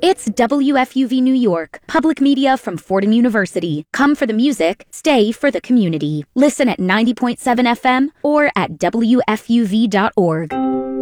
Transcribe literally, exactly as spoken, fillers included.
It's W F U V New York, public media from Fordham University. Come for the music, stay for the community. Listen at ninety point seven F M or at W F U V dot org.